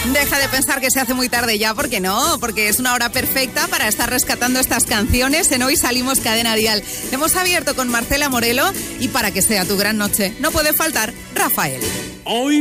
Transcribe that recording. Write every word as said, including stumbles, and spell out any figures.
Deja de pensar que se hace muy tarde ya, porque no, porque es una hora perfecta para estar rescatando estas canciones en Hoy Salimos Cadena Dial. Hemos abierto con Marcela Morelo y para que sea tu gran noche no puede faltar Rafael. Hoy